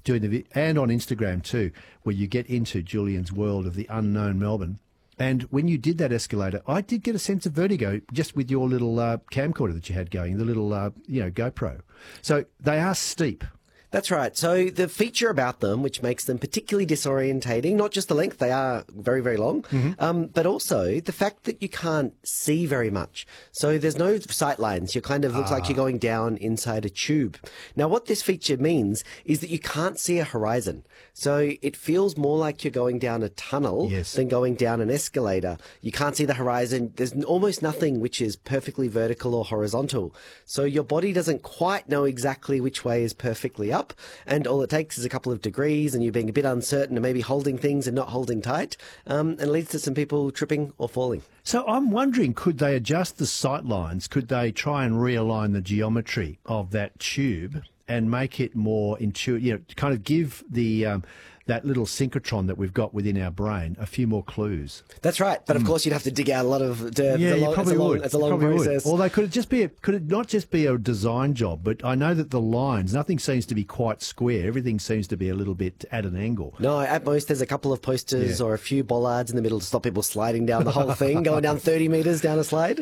doing and on Instagram too, where you get into Julian's world of the unknown Melbourne. And when you did that escalator, I did get a sense of vertigo just with your little camcorder that you had going, the little GoPro. So they are steep. That's right. So the feature about them, which makes them particularly disorientating, not just the length, they are very, very long, but also the fact that you can't see very much. So there's no sight lines. You kind of looks like you're going down inside a tube. Now, what this feature means is that you can't see a horizon. So it feels more like you're going down a tunnel than going down an escalator. You can't see the horizon. There's almost nothing which is perfectly vertical or horizontal. So your body doesn't quite know exactly which way is perfectly up, and all it takes is a couple of degrees and you being a bit uncertain and maybe holding things and not holding tight, and leads to some people tripping or falling. So I'm wondering, could they adjust the sight lines? Could they try and realign the geometry of that tube and make it more intuitive, kind of give the that little synchrotron that we've got within our brain a few more clues? That's right. But of course you'd have to dig out a lot of dirt. Yeah, you probably would. It's a long process. Although could it not just be a design job, but I know that the lines, nothing seems to be quite square. Everything seems to be a little bit at an angle. No, at most there's a couple of posters or a few bollards in the middle to stop people sliding down the whole thing, going down 30 metres down a slide.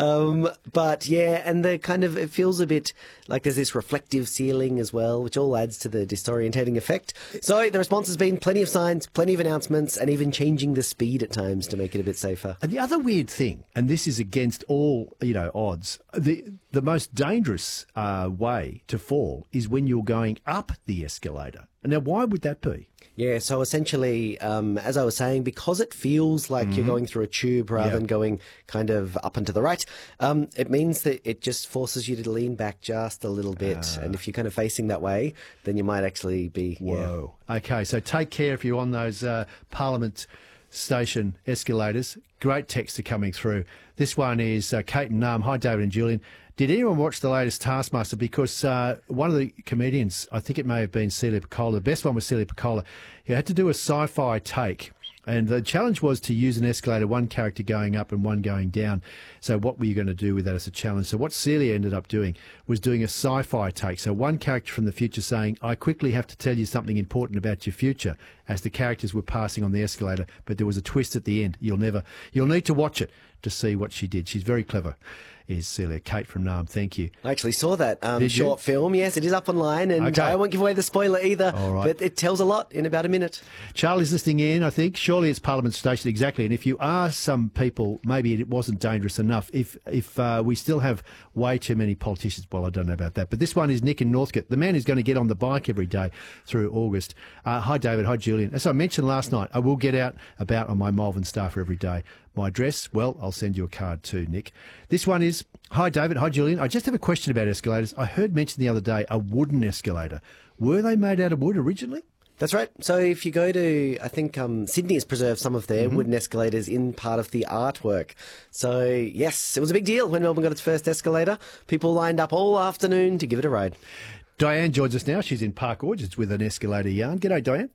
But yeah, and it feels a bit like there's this reflective ceiling as well, which all adds to the disorientating effect. So the response has been plenty of signs, plenty of announcements, and even changing the speed at times to make it a bit safer. And the other weird thing, and this is against all odds, the most dangerous way to fall is when you're going up the escalator. Now, why would that be? Yeah, so essentially, as I was saying, because it feels like you're going through a tube rather than going kind of up and to the right, it means that it just forces you to lean back just a little bit. And if you're kind of facing that way, then you might actually be... Whoa. Yeah. Okay, so take care if you're on those Parliament Station escalators. Great texts are coming through. This one is Kate and Nam. Hi, David and Julian. Did anyone watch the latest Taskmaster? Because one of the comedians, I think it may have been Celia Piccola, the best one was Celia Piccola, he had to do a sci-fi take. And the challenge was to use an escalator, one character going up and one going down. So what were you going to do with that as a challenge? So what Celia ended up doing was doing a sci-fi take. So one character from the future saying, I quickly have to tell you something important about your future, as the characters were passing on the escalator, but there was a twist at the end. You'll need to watch it to see what she did. She's very clever, is Celia. Kate from Nam, thank you. I actually saw that short film. Yes, it is up online, and I won't give away the spoiler either, but it tells a lot in about a minute. Charlie's listening in, I think. Surely it's Parliament Station, exactly. And if you are some people, maybe it wasn't dangerous enough. If we still have way too many politicians, well, I don't know about that. But this one is Nick in Northcote, the man who's going to get on the bike every day through August. Hi, David. Hi, Julian. As I mentioned last night, I will get out about on my Malvern Staffer every day. My address, well, I'll send you a card too, Nick. This one is, hi, David. Hi, Julian. I just have a question about escalators. I heard mentioned the other day a wooden escalator. Were they made out of wood originally? That's right. So if you go to, I think Sydney has preserved some of their wooden escalators in part of the artwork. So yes, it was a big deal when Melbourne got its first escalator. People lined up all afternoon to give it a ride. Diane joins us now. She's in Park Orchards with an escalator yarn. G'day, Diane.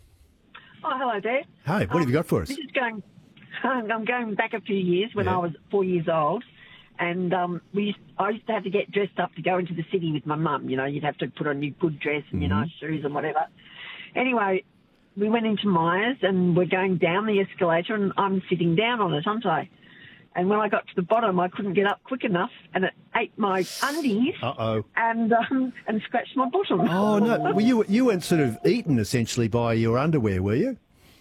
Oh, hello, Dad. Hi, what have you got for us? I'm going back a few years when I was 4 years old, and I used to have to get dressed up to go into the city with my mum. You know, you'd have to put on your good dress and your nice shoes and whatever. Anyway, we went into Myers and we're going down the escalator, and I'm sitting down on it, aren't I? And when I got to the bottom, I couldn't get up quick enough, and it ate my undies and scratched my bottom. Oh no! Well, you weren't sort of eaten essentially by your underwear, were you?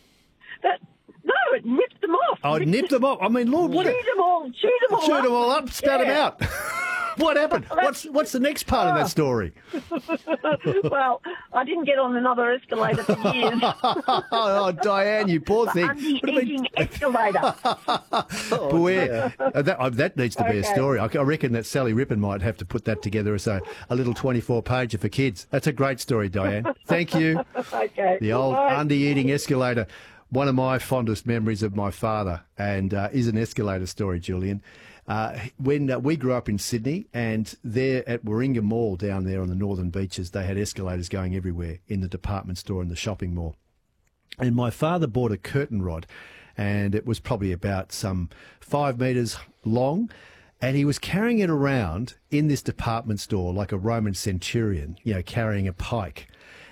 No, it nipped them off. Oh, it nipped them off. I mean, Lord, what? Shoot them all up, spat them out. What happened? What's the next part of that story? Well, I didn't get on another escalator for years. Oh, Diane, you poor thing. Undie-eating escalator. Beware. That needs to be a story. I reckon that Sally Rippon might have to put that together as a little 24-pager for kids. That's a great story, Diane. Thank you. Okay. The old undie-eating escalator. One of my fondest memories of my father, and is an escalator story, Julian. When we grew up in Sydney, and there at Warringah Mall down there on the northern beaches, they had escalators going everywhere in the department store and the shopping mall. And my father bought a curtain rod, and it was probably about some 5 metres long, and he was carrying it around in this department store like a Roman centurion, carrying a pike.